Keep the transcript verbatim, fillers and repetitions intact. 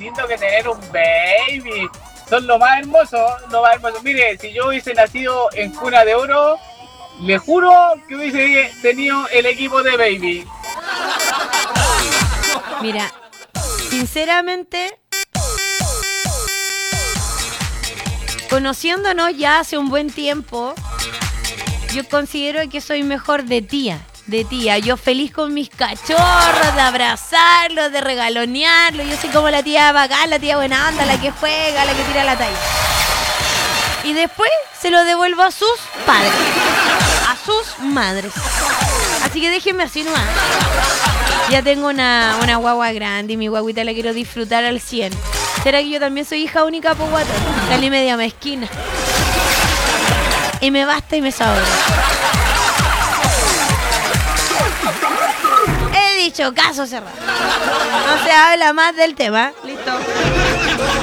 lindo que tener un baby. Son lo más hermoso, lo más hermoso. Mire, si yo hubiese nacido en cuna de oro, le juro que hubiese tenido el equipo de baby. Mira, sinceramente, conociéndonos ya hace un buen tiempo, yo considero que soy mejor de tía, de tía. Yo feliz con mis cachorros, de abrazarlos, de regalonearlos. Yo soy como la tía bacán, la tía buena onda, la que juega, la que tira la talla. Y después se lo devuelvo a sus padres, a sus madres. Así que déjenme así nomás. Ya tengo una, una guagua grande y mi guaguita la quiero disfrutar al cien. ¿Será que yo también soy hija única, po guata? Salí media mezquina. Y me basta y me sobra. He dicho, caso cerrado. No se habla más del tema. Listo.